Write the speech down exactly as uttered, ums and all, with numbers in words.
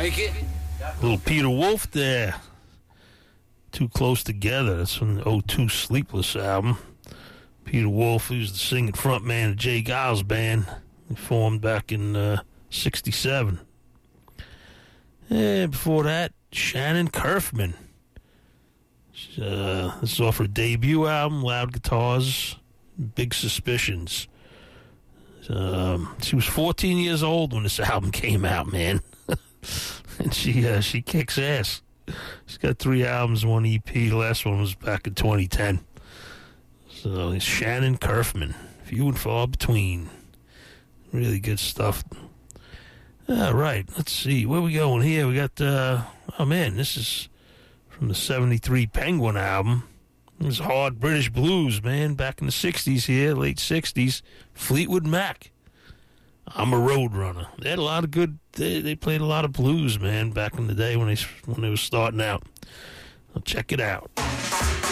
Break it. Little Peter Wolf there. Too Close Together. That's from the oh two Sleepless album. Peter Wolf, who's the singing frontman of Jay Giles' band. He formed back in uh, sixty-seven. And before that, Shannon Curfman. Uh, this is off her debut album, Loud Guitars, Big Suspicions. Um, she was fourteen years old when this album came out, man. And she uh, she kicks ass. She's got three albums, one E P. The last one was back in twenty ten. So it's Shannon Curfman, few and far between. Really good stuff. All right, let's see. Where we going here? We got, uh, oh man, this is from the seventy-three Penguin album. It was hard British blues, man, back in the sixties here, late sixties. Fleetwood Mac. I'm a Roadrunner. They had a lot of good, they, they played a lot of blues, man, back in the day when they, when they were starting out. I'll check it out.